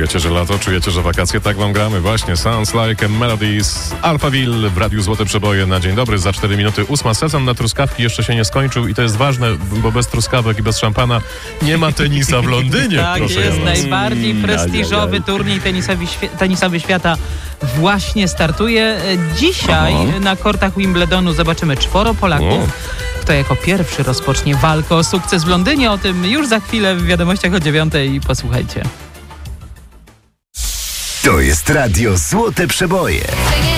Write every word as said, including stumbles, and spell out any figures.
Czujecie, że lato? Czujecie, że wakacje? Tak wam gramy właśnie. Sounds Like a Melodies, Alphaville w Radiu Złote Przeboje na dzień dobry. Za cztery minuty ósma. Sezon na truskawki jeszcze się nie skończył i to jest ważne, bo bez truskawek i bez szampana nie ma tenisa w Londynie. Tak proszę jest, ja najbardziej Mm, prestiżowy ajajaj. turniej tenisowy, świe- tenisowy świata właśnie startuje. Dzisiaj Aha. na kortach Wimbledonu zobaczymy czworo Polaków. O. Kto jako pierwszy rozpocznie walkę o sukces w Londynie? O tym już za chwilę w wiadomościach o dziewiątej. Posłuchajcie. To jest Radio Złote Przeboje.